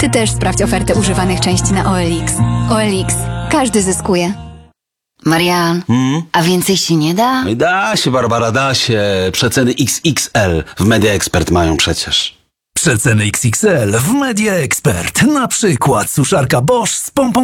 Ty też sprawdź ofertę używanych części na OLX. OLX. Każdy zyskuje. Marian, a więcej się nie da? Da się, Barbara, da się. Przeceny XXL w Media Expert mają przecież. Przeceny XXL w Media Expert. Na przykład suszarka Bosch z pompą